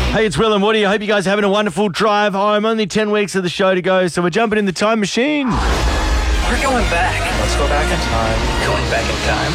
Hey, it's Will and Woody. I hope you guys are having a wonderful drive home. Only 10 weeks of the show to go, so we're jumping in the time machine. We're going back. Let's go back in time. Going back in time?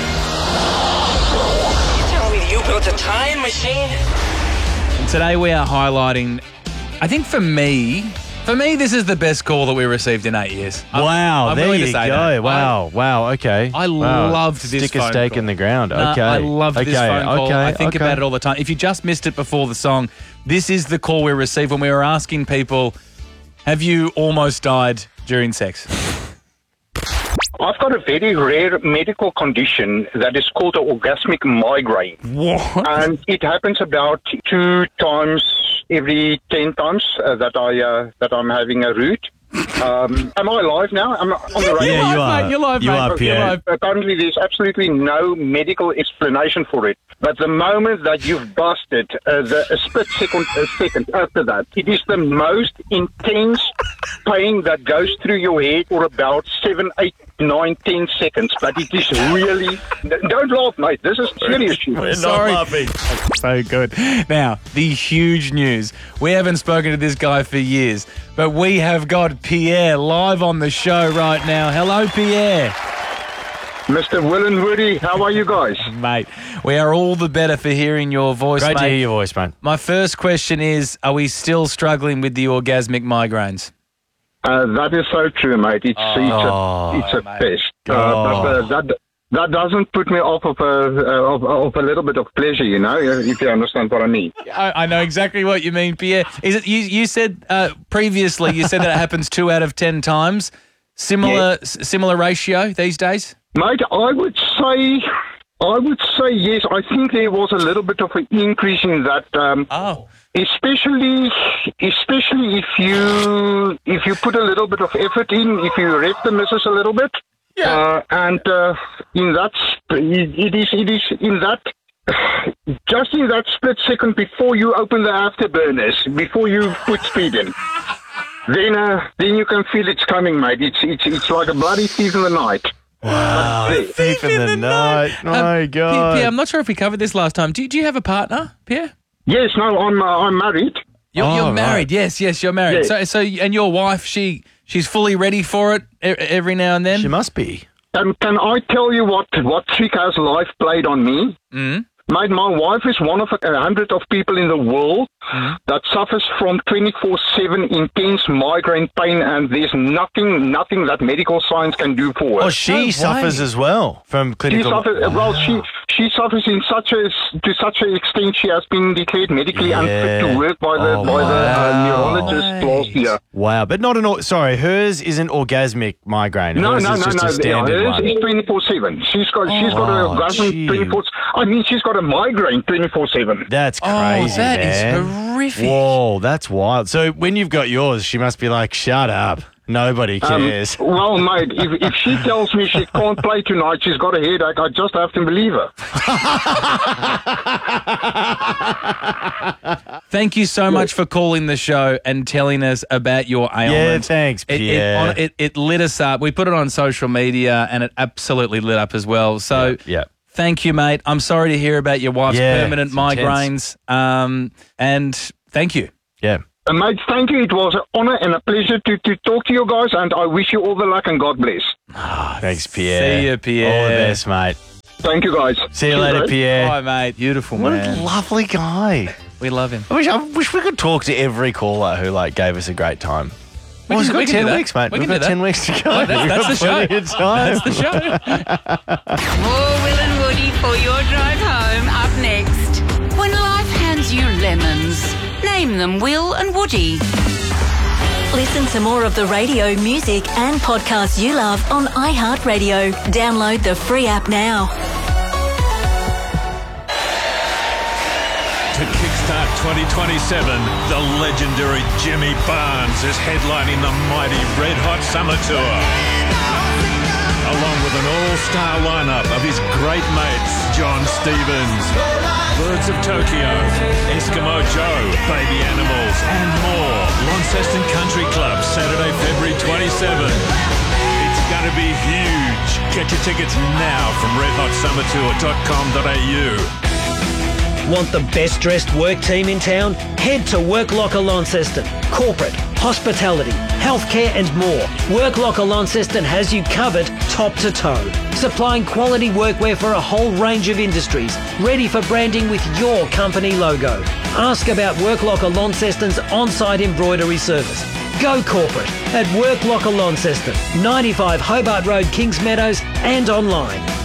You telling me that you built a time machine? And today we are highlighting, I think for me, this is the best call that we received in 8 years. Wow, I'm there willing you to say go. that. Wow, okay. I Wow. loved this Stick a phone stake call. in the ground. No, Okay. I loved this phone call. I think okay. about it all the time. If you just missed it before the song, this is the call we received when we were asking people, have you almost died during sex? I've got a very rare medical condition that is called an orgasmic migraine. What? And it happens about 2 times every 10 times that I'm having a root. Am I live now? I'm on the radio. Yeah, you are. Mate, you're live, You mate. are, Pierre. You're live. Apparently, there's absolutely no medical explanation for it. But the moment that you've busted, a split second after that, it is the most intense pain that goes through your head for about 7, 8, 9, 10 seconds. But it is really... Don't laugh, mate. This is serious shit. We're Sorry. not laughing. So good. Now, the huge news. We haven't spoken to this guy for years, but we have got Pierre live on the show right now. Hello, Pierre. Mr. Will and Woody, how are you guys? Mate, we are all the better for hearing your voice, Great mate. to hear your voice, man. My first question is, are we still struggling with the orgasmic migraines? That is so true, mate. It's a mate. pest. But that doesn't put me off of a little bit of pleasure, you know, if you understand what I mean. I know exactly what you mean, Pierre. Is it you said previously? You said that it happens 2 out of 10 times. Similar ratio these days. Mate, I would say yes. I think there was a little bit of an increase in that. Especially if you put a little bit of effort in, if you rep the missus a little bit. Yeah. In that, it is in that, just in that split second before you open the afterburners, before you put speed in, then you can feel it's coming, mate. It's like a bloody thief in the night. Wow, thief in the night. My God. Pierre, I'm not sure if we covered this last time. Do you have a partner, Pierre? Yes, no, I'm married. You're married. Right. Yes, you're married. Yes. So and your wife, she's fully ready for it every now and then. She must be. Can I tell you what trick has life played on me? Mm-hmm. Mate, my wife is one of 100 of people in the world that suffers from 24/7 intense migraine pain, and there's nothing that medical science can do for her. Oh, she suffers as well from She clinical... suffers, well, she suffers to such an extent she has been declared medically unfit to work by the neurologist last year. Wow, but not an... Sorry, hers isn't orgasmic migraine. No, hers is just a standard hers one. is 24/7. She's got an orgasm gee. 24. I mean, she's got a migraine 24/7. That's crazy, Oh, that is man. horrific. Whoa, that's wild. So when you've got yours, she must be like, shut up. Nobody cares. Well, mate, if she tells me she can't play tonight, she's got a headache, I just have to believe her. Thank you so much for calling the show and telling us about your ailment. Yeah, thanks, Pierre. It lit us up. We put it on social media and it absolutely lit up as well. So Yeah. thank you, mate. I'm sorry to hear about your wife's permanent it's migraines. And thank you. Yeah. Mate, thank you. It was an honor and a pleasure to talk to you guys, and I wish you all the luck and God bless. Thanks, Pierre. See you, Pierre. All the best, mate. Thank you, guys. See you Cheers, later, mate. Pierre. Bye, mate. Beautiful, What man. a lovely guy. We love him. I wish we could talk to every caller who gave us a great time. Well, it's we got can 10 do that. weeks, mate. We We've can got do 10 that. weeks to go. Oh, that's the show. Plenty of time. That's the show. More Will and Woody for your drive home up next. When life hands you lemons, name them Will and Woody. Listen to more of the radio, music and podcasts you love on iHeartRadio. Download the free app now. To kickstart 2027, the legendary Jimmy Barnes is headlining the mighty Red Hot Summer Tour. Along with an all-star lineup of his great mates, John Stevens, Birds of Tokyo, Eskimo Joe, Baby Animals, and more. Launceston Country Club, Saturday, February 27. It's going to be huge. Get your tickets now from redhotsummertour.com.au. Want the best dressed work team in town? Head to Work Locker Launceston. Corporate, hospitality, healthcare and more. Work Locker Launceston has you covered top to toe. Supplying quality workwear for a whole range of industries, ready for branding with your company logo. Ask about Work Locker Launceston's on-site embroidery service. Go corporate at Work Locker Launceston, 95 Hobart Road, Kings Meadows, and online